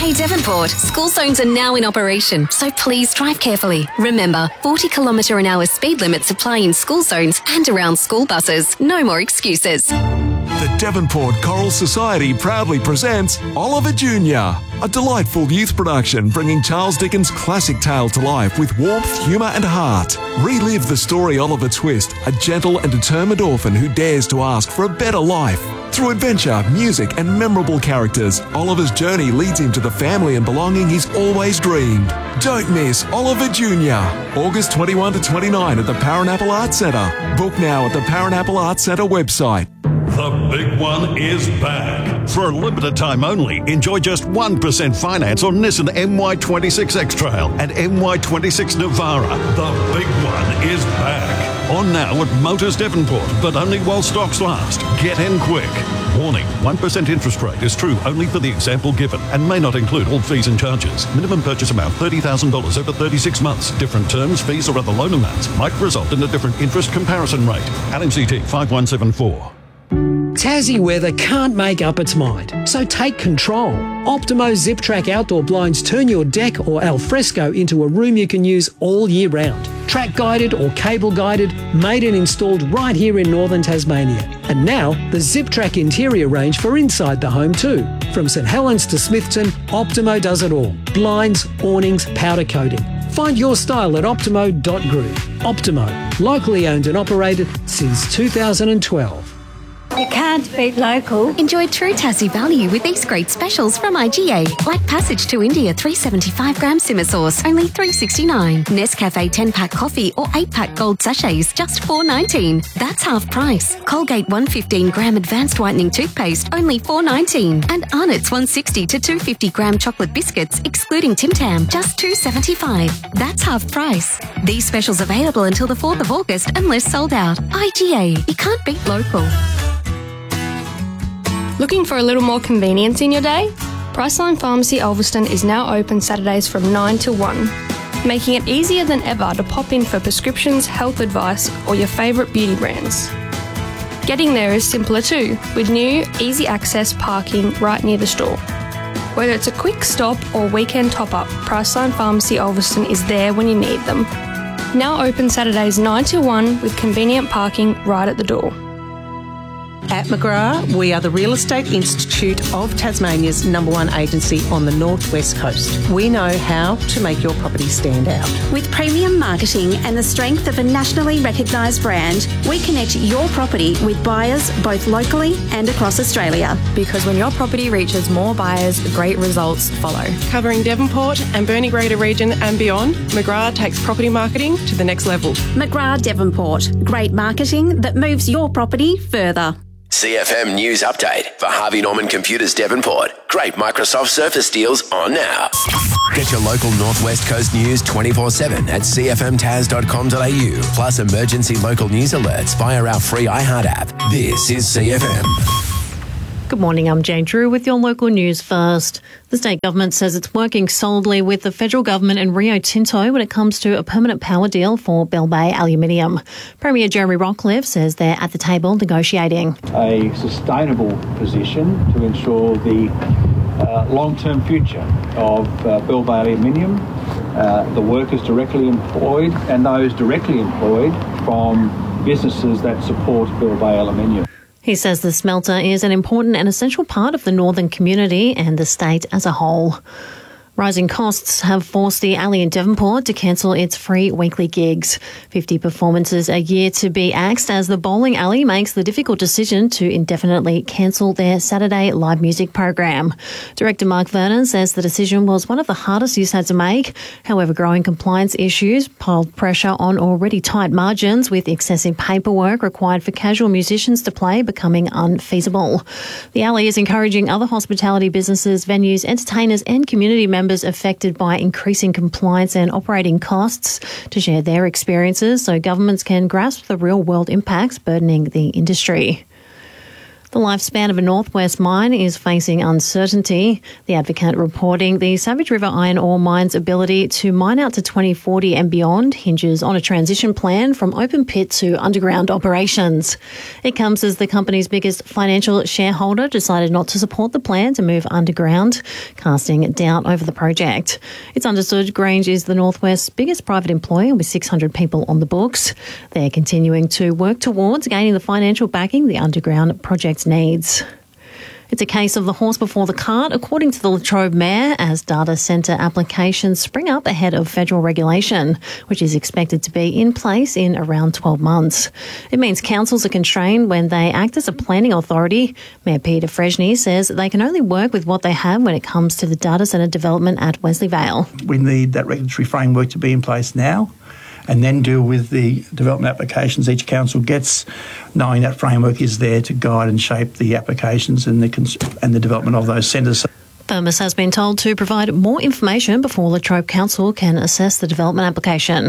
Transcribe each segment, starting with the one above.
Hey Devonport, school zones are now in operation, so please drive carefully. Remember, 40km/h speed limits apply in school zones and around school buses. No more excuses. The Devonport Choral Society proudly presents Oliver Jr., a delightful youth production bringing Charles Dickens' classic tale to life with warmth, humour and heart. Relive the story Oliver Twist, a gentle and determined orphan who dares to ask for a better life. Through adventure, music and memorable characters, Oliver's journey leads him to the family and belonging he's always dreamed. Don't miss Oliver Jr., August 21 to 29 at the Paranapple Arts Centre. Book now at the Paranapple Arts Centre website. The big one is back. For a limited time only, enjoy just 1% finance on Nissan NY26 X-Trail and NY26 Navara. The big one is back. On now at Motors Devonport, but only while stocks last. Get in quick. Warning, 1% interest rate is true only for the example given and may not include all fees and charges. Minimum purchase amount $30,000 over 36 months. Different terms, fees or other loan amounts might result in a different interest comparison rate. LMCT 5174. Tassie weather can't make up its mind, so take control. Optimo Zip Track outdoor blinds turn your deck or alfresco into a room you can use all year round. Track guided or cable guided, made and installed right here in northern Tasmania. And now the Zip Track interior range for inside the home too. From St Helens to Smithton, Optimo does it all. Blinds, awnings, powder coating. Find your style at optimo.group. Optimo, locally owned and operated since 2012. You can't beat local. Enjoy true Tassie value with these great specials from IGA. Like Passage to India 375-gram simmer sauce, only $3.69. Nescafe 10-pack coffee or 8-pack gold sachets, just $4.19. That's half price. Colgate 115-gram advanced whitening toothpaste, only $4.19. And Arnott's 160 to 250-gram chocolate biscuits, excluding Tim Tam, just $2.75. That's half price. These specials available until the 4th of August unless sold out. IGA. You can't beat local. Looking for a little more convenience in your day? Priceline Pharmacy Ulverston is now open Saturdays from 9 to 1, making it easier than ever to pop in for prescriptions, health advice or your favourite beauty brands. Getting there is simpler too, with new, easy access parking right near the store. Whether it's a quick stop or weekend top-up, Priceline Pharmacy Ulverston is there when you need them. Now open Saturdays 9 to 1 with convenient parking right at the door. At McGrath, we are the Real Estate Institute of Tasmania's #1 agency on the northwest coast. We know how to make your property stand out. With premium marketing and the strength of a nationally recognised brand, we connect your property with buyers both locally and across Australia. Because when your property reaches more buyers, great results follow. Covering Devonport and Burnie Greater region and beyond, McGrath takes property marketing to the next level. McGrath Devonport. Great marketing that moves your property further. CFM News Update for Harvey Norman Computers Devonport. Great Microsoft Surface deals on now. Get your local Northwest Coast news 24/7 at cfmtas.com.au. Plus emergency local news alerts via our free iHeart app. This is CFM. Good morning, I'm Jane Drew with your local news first. The state government says it's working solidly with the federal government and Rio Tinto when it comes to a permanent power deal for Bell Bay Aluminium. Premier Jeremy Rockliff says they're at the table negotiating. A sustainable position to ensure the long-term future of Bell Bay Aluminium, the workers directly employed and those directly employed from businesses that support Bell Bay Aluminium. He says the smelter is an important and essential part of the northern community and the state as a whole. Rising costs have forced the Alley in Devonport to cancel its free weekly gigs. 50 performances a year to be axed as the bowling alley makes the difficult decision to indefinitely cancel their Saturday live music program. Director Mark Vernon says the decision was one of the hardest he's had to make. However, growing compliance issues piled pressure on already tight margins, with excessive paperwork required for casual musicians to play becoming unfeasible. The Alley is encouraging other hospitality businesses, venues, entertainers and community members affected by increasing compliance and operating costs to share their experiences so governments can grasp the real-world impacts burdening the industry. The lifespan of a Northwest mine is facing uncertainty. The Advocate reporting the Savage River iron ore mine's ability to mine out to 2040 and beyond hinges on a transition plan from open pit to underground operations. It comes as the company's biggest financial shareholder decided not to support the plan to move underground, casting doubt over the project. It's understood Grange is the Northwest's biggest private employer with 600 people on the books. They're continuing to work towards gaining the financial backing the underground project needs. It's a case of the horse before the cart, according to the Latrobe Mayor, as data centre applications spring up ahead of federal regulation, which is expected to be in place in around 12 months. It means councils are constrained when they act as a planning authority. Mayor Peter Freshney says they can only work with what they have when it comes to the data centre development at Wesley Vale. We need that regulatory framework to be in place now, and then deal with the development applications each council gets, knowing that framework is there to guide and shape the applications and the development of those centres. Firmus has been told to provide more information before Latrobe Council can assess the development application.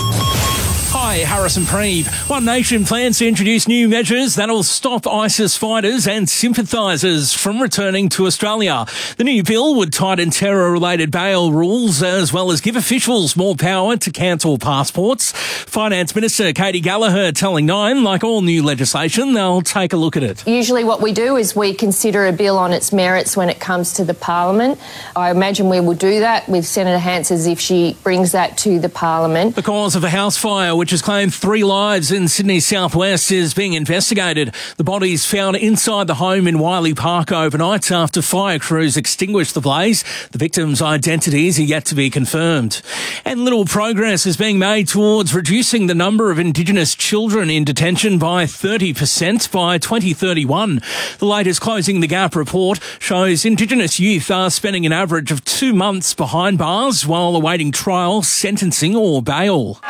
Hi, Harrison Preeve. One Nation plans to introduce new measures that will stop ISIS fighters and sympathisers from returning to Australia. The new bill would tighten terror-related bail rules as well as give officials more power to cancel passports. Finance Minister Katie Gallagher telling Nine, like all new legislation, they'll take a look at it. Usually what we do is we consider a bill on its merits when it comes to the Parliament. I imagine we will do that with Senator Hansers if she brings that to the Parliament. The cause of a house fire, which has claimed 3 lives in Sydney's southwest, is being investigated. The bodies found inside the home in Wiley Park overnight after fire crews extinguished the blaze. The victims' identities are yet to be confirmed. And little progress is being made towards reducing the number of Indigenous children in detention by 30% by 2031. The latest Closing the Gap report shows Indigenous youth are spending an average of 2 months behind bars while awaiting trial, sentencing or bail.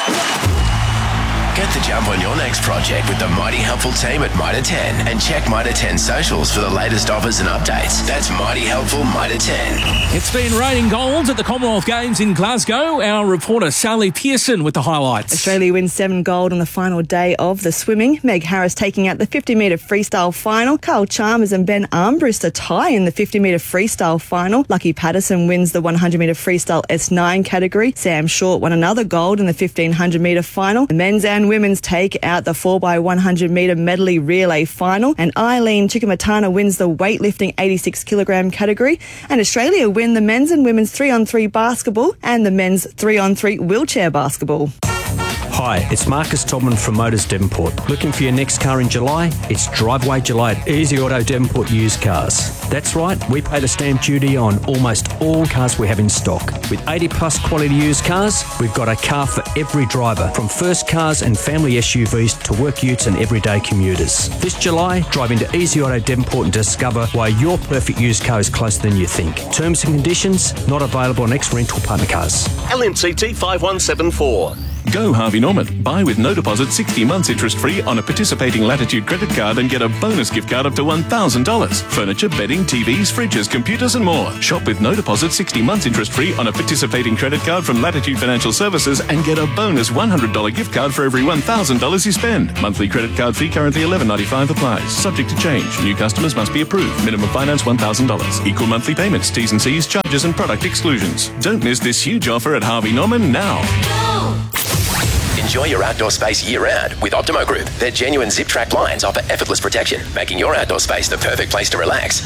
Get the jump on your next project with the Mighty Helpful team at Mitre 10 and check Mitre 10 socials for the latest offers and updates. That's Mighty Helpful Mitre 10. It's been raining gold at the Commonwealth Games in Glasgow. Our reporter Sally Pearson with the highlights. Australia wins 7 gold on the final day of the swimming. Meg Harris taking out the 50-metre freestyle final. Carl Chalmers and Ben Armbruster tie in the 50-metre freestyle final. Lucky Patterson wins the 100-metre freestyle S9 category. Sam Short won another gold in the 1500-metre final. The men's and women's take out the 4x100 metre medley relay final, and Eileen Chikamatana wins the weightlifting 86 kilogram category, and Australia win the men's and women's 3-on-3 basketball and the men's 3-on-3 wheelchair basketball. Hi, it's Marcus Todman from Motors Devonport. Looking for your next car in July? It's Driveway July at Easy Auto Devonport Used Cars. That's right, we pay the stamp duty on almost all cars we have in stock. With 80 plus quality used cars, we've got a car for every driver, from first cars and family SUVs to work utes and everyday commuters. This July, drive into Easy Auto Devonport and discover why your perfect used car is closer than you think. Terms and conditions not available on ex-rental partner cars. LNCT 5174. Go Harvey Norman. Buy with no deposit 60 months interest free on a participating Latitude credit card and get a bonus gift card up to $1,000. Furniture, bedding, TVs, fridges, computers and more. Shop with no deposit 60 months interest free on a participating credit card from Latitude Financial Services and get a bonus $100 gift card for every $1,000 you spend. Monthly credit card fee currently $11.95 applies. Subject to change. New customers must be approved. Minimum finance $1,000. Equal monthly payments, T's and C's, charges and product exclusions. Don't miss this huge offer at Harvey Norman now. Enjoy your outdoor space year-round with Optimo Group. Their genuine zip-track blinds offer effortless protection, making your outdoor space the perfect place to relax.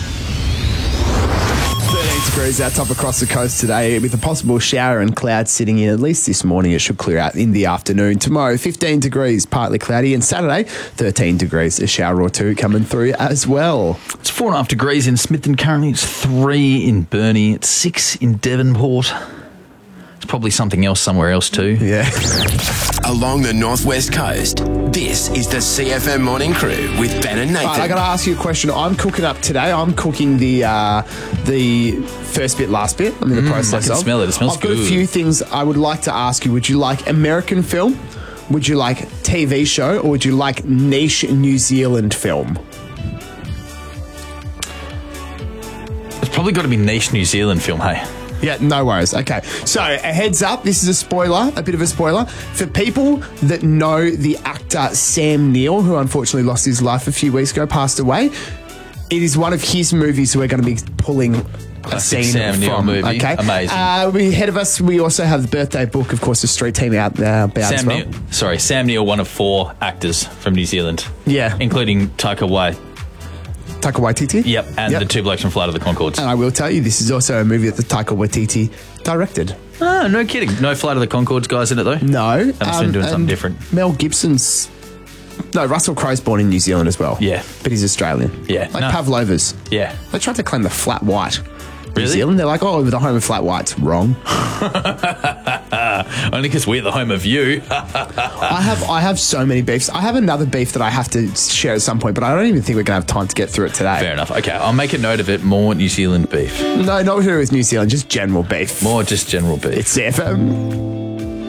13 degrees out top across the coast today with a possible shower and clouds sitting in. At least this morning it should clear out in the afternoon. Tomorrow 15 degrees, partly cloudy, and Saturday 13 degrees, a shower or two coming through as well. It's 4.5 degrees in Smithton currently. It's 3 in Burnie. It's 6 in Devonport. It's probably something else somewhere else too. Yeah. Along the northwest coast, this is the CFM Morning Crew with Ben and Nathan. Right, I got to ask you a question. I'm cooking up today. I'm cooking the first bit, last bit. I'm in the process of. I can smell it. It smells good. I've got a few things I would like to ask you. Would you like American film? Would you like TV show? Or would you like niche New Zealand film? It's probably got to be niche New Zealand film, hey? Yeah, no worries. Okay. So, a heads up, this is a spoiler, a bit of a spoiler. For people that know the actor Sam Neill, who unfortunately lost his life a few weeks ago, passed away, it is one of his movies we're going to be pulling a scene Sam Neill from. movie. Okay. Amazing. Ahead of us, we also have the birthday book, of course, the street team out there about as well. Sam Neill, one of 4 actors from New Zealand. Yeah. Including Taika Waititi? Yep, and the 2 blokes from Flight of the Conchords. And I will tell you, this is also a movie that the Taika Waititi directed. Oh, no kidding. No Flight of the Conchords guys in it, though? No. Haven't seen doing something different. Mel Gibson's... No, Russell Crowe's born in New Zealand as well. Yeah. But he's Australian. Yeah. Like Pavlova's. Yeah. They tried to claim the flat white. Really? New Zealand, they're like, oh, we're the home of flat whites. Wrong. Only because we're the home of you. I have so many beefs. I have another beef that I have to share at some point, but I don't even think we're going to have time to get through it today. Fair enough. Okay, I'll make a note of it. More New Zealand beef. No, not to do with New Zealand, just general beef. More just general beef. It's CFM.